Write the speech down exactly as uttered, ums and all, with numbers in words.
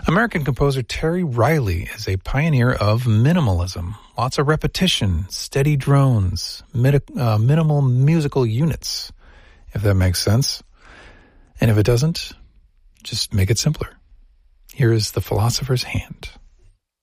American composer Terry Riley is a pioneer of minimalism. Lots of repetition, steady drones, mid- uh, minimal musical units, if that makes sense. And if it doesn't, just make it simpler. Here is The Philosopher's Hand.